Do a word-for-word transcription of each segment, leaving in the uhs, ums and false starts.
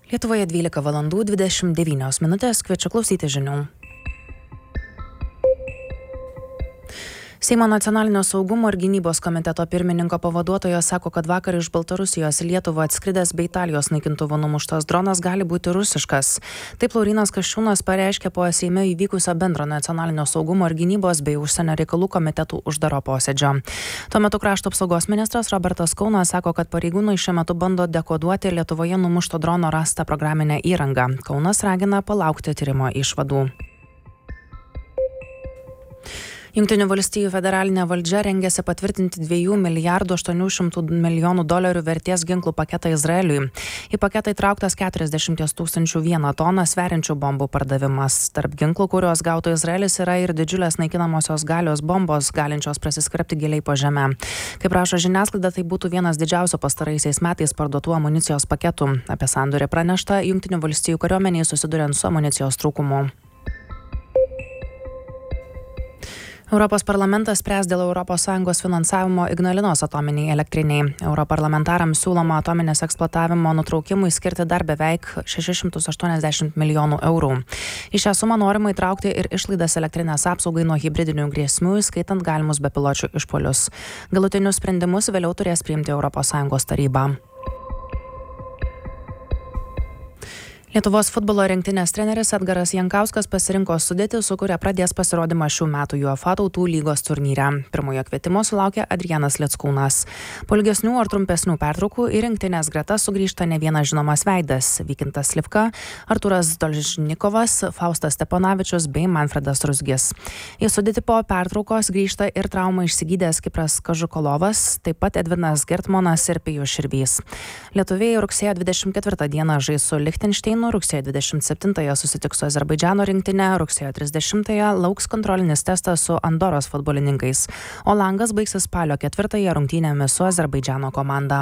Lietuvoje dvylika valandų dvidešimt devynios minutės, kviečiu klausyti žinių. Seimo nacionalinio saugumo ir gynybos komiteto pirmininko pavaduotojas sako, kad vakar iš Baltarusijos į Lietuvą atskridęs be Italijos naikintuvo numuštas dronas gali būti rusiškas. Taip Laurynas Kasčiūnas pareiškė po Seime įvykusio bendro nacionalinio saugumo ir gynybos bei užsienio reikalų komitetų uždaro posėdžio. Tuo metu krašto apsaugos ministras Robertas Kaunas sako, kad pareigūnai šiuo metu bando dekoduoti Lietuvoje numušto drono rastą programinę įrangą. Kaunas ragina palaukti tyrimo išvadų. Jungtinių valstijų federalinė valdžia rengiasi patvirtinti dviejų milijardų aštuonių šimtų milijonų dolerių vertės ginklų paketą Izraeliui. Į paketą įtrauktas keturiasdešimt tūkstančių vieną toną sveriančių bombų pardavimas. Tarp ginklų, kuriuos gautų Izraelis, yra ir didžiulės naikinamosios galios bombos, galinčios prasiskverbti giliai po žemę. Kaip rašo žiniasklaida, tai būtų vienas didžiausių pastaraisiais metais parduotų amunicijos paketų. Apie sandorį pranešta Jungtinių valstijų kariuomeniai susiduriant su amunicijos trūkumu. Europos parlamentas spręs dėl Europos Sąjungos finansavimo Ignalinos atominiai elektriniai. Europarlamentarams siūloma atominės eksploatavimo nutraukimui skirti dar beveik šešis šimtus aštuoniasdešimt milijonų eurų. Į šią sumą norima įtraukti ir išlaidas elektrinės apsaugai nuo hibridinių grėsmių, skaitant galimus bepiločių išpuolius. Galutinius sprendimus vėliau turės priimti Europos Sąjungos taryba. Lietuvos futbolo rinktinės treneris Edgaras Jankauskas pasirinko sudėtį, su kuria pradės pasirodymą šių metų UEFA tautų lygos turnyre. Pirmojo kvietimo sulaukė Adrianas Lickūnas. Po ilgesnių ar trumpesnių pertraukų į rinktinės gretas sugrįžta ne vienas žinomas veidas – Vykintas Slivka, Artūras Dolžnikovas, Faustas Steponavičius bei Manfredas Ruzgis. Į sudėtį po pertraukos grįžta ir traumą išsigydęs Kipras Kažukolovas, taip pat Edvinas Gertmonas ir Pijus Širvys. Lietuviai rugsėjo dvidešimt ketvirtą dieną žais su Lichtenšteinu. Rugsėjo dvidešimt septintąją susitiks su Azerbaidžano rinktinė, rugsėjo trisdešimtąją lauks kontrolinis testas su Andoros futbolininkais, o langas baigsis spalio ketvirtąją rungtynėmis su Azerbaidžano komanda.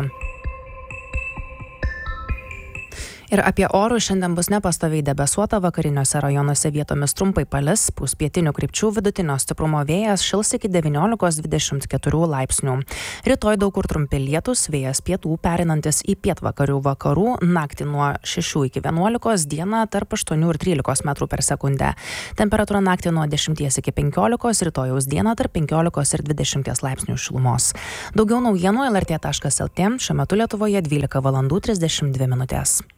Ir apie orus šiandien bus nepastoviai debesuota, vakariniuose rajonuose vietomis trumpai palis, pūs pietinių krypčių, vidutinio stiprumo vėjas šils iki devyniolikos dvidešimt keturių laipsnių. Rytoj daug kur trumpi lietūs, vėjas pietų pereinantis į pietvakarių vakarų, naktį nuo šešių iki vienuolikos, dieną tarp aštuonių ir trylikos metrų per sekundę. Temperatūra naktį nuo dešimties iki penkiolikos, rytojaus dieną tarp penkiolikos ir dvidešimties laipsnių šilumos. Daugiau naujienų el er tė taškas el tė, šiuo metu Lietuvoje dvylika valandų trisdešimt dvi minutės.